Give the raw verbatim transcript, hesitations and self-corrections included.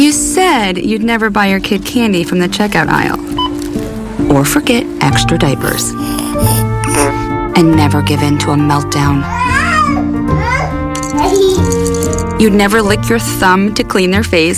You said you'd never buy your kid candy from the checkout aisle. Or forget extra diapers. And never give in to a meltdown. You'd never lick your thumb to clean their face